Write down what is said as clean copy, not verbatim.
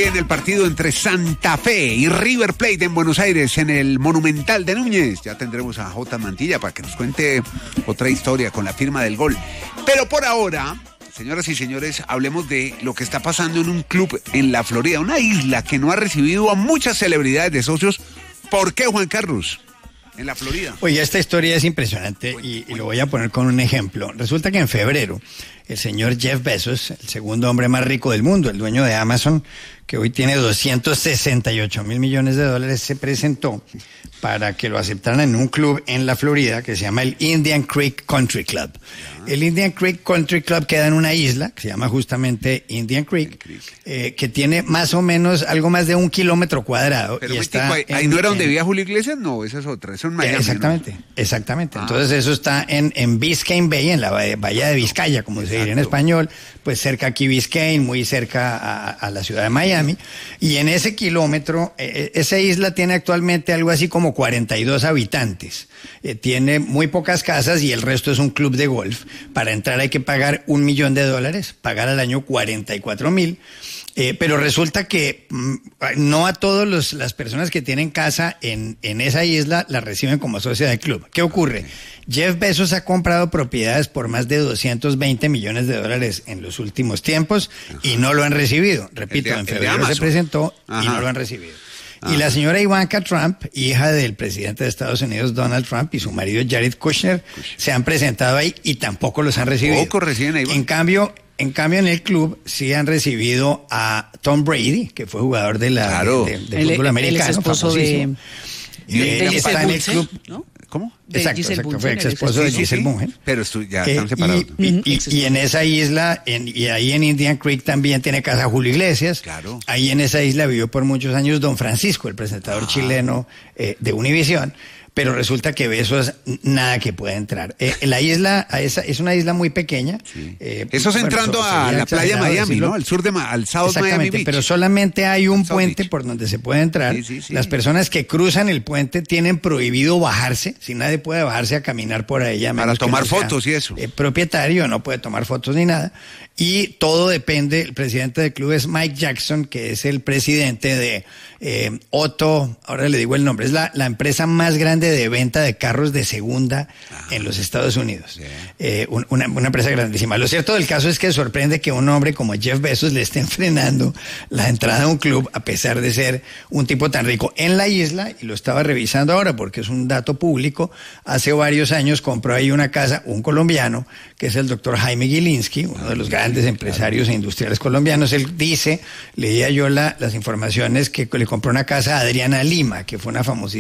en el partido entre Santa Fe y River Plate en Buenos Aires, en el Monumental de Núñez. Ya tendremos a J. Mantilla para que nos cuente otra historia con la firma del gol. Pero por ahora, señoras y señores, hablemos de lo que está pasando en un club en la Florida, una isla que no ha recibido a muchas celebridades de socios. ¿Por qué, Juan Carlos? En la Florida. Oye, esta historia es impresionante y lo voy a poner con un ejemplo. Resulta que en febrero, el señor Jeff Bezos, el segundo hombre más rico del mundo, el dueño de Amazon, que hoy tiene 268 mil millones de dólares, se presentó para que lo aceptaran en un club en la Florida que se llama el Indian Creek Country Club. El Indian Creek Country Club queda en una isla que se llama justamente Indian Creek, que tiene más o menos algo más de 1 kilómetro cuadrado. Pero y está ahí no era donde vivía Julio Iglesias, no, esa es otra, eso es en Miami. Exactamente, ¿no? Exactamente. Entonces eso está en Biscayne Bay, en la bahía de Vizcaya, como se diría en español, pues cerca aquí Biscayne, muy cerca a la ciudad de Miami. Y en ese kilómetro, esa isla tiene actualmente algo así como 42 habitantes. Tiene muy pocas casas y el resto es un club de golf. Para entrar hay que pagar $1 millón, pagar al año 44,000. Pero resulta que no a todas las personas que tienen casa en esa isla la reciben como sociedad del club. ¿Qué ocurre? Jeff Bezos ha comprado propiedades por más de $220 millones en los últimos tiempos y no lo han recibido. Repito, en febrero se presentó y no lo han recibido. Y la señora Ivanka Trump, hija del presidente de Estados Unidos, Donald Trump, y su marido Jared Kushner, se han presentado ahí y tampoco los han recibido. En cambio, en el club sí han recibido a Tom Brady, que fue jugador de fútbol americano. El esposo de está en el club, ¿no? ¿Cómo? Exacto, fue ex esposo de Giselle Bundchen. Pero ya están separados. Y en esa isla, y ahí en Indian Creek también tiene casa Julio Iglesias. Claro. Ahí en esa isla vivió por muchos años Don Francisco, el presentador chileno de Univisión. Pero resulta que Bezos nada que pueda entrar. La isla es una isla muy pequeña. Sí. Eso es entrando a la playa Miami, ¿no? Al sur al South Miami Beach. Pero solamente hay un puente por donde se puede entrar. Sí. Las personas que cruzan el puente tienen prohibido bajarse. Si nadie puede bajarse a caminar por ahí. Para tomar fotos y eso. Propietario no puede tomar fotos ni nada. Y todo depende, el presidente del club es Mike Jackson, que es el presidente de Otto, ahora le digo el nombre, es la empresa más grande de venta de carros de segunda en los Estados Unidos. Una empresa grandísima. Lo cierto del caso es que sorprende que un hombre como Jeff Bezos le esté frenando la entrada a un club a pesar de ser un tipo tan rico. En la isla, y lo estaba revisando ahora porque es un dato público, hace varios años compró ahí una casa un colombiano, que es el doctor Jaime Gilinski, uno de los grandes empresarios e industriales colombianos. Él dice, leía yo las informaciones, que le compró una casa a Adriana Lima, que fue una famosísima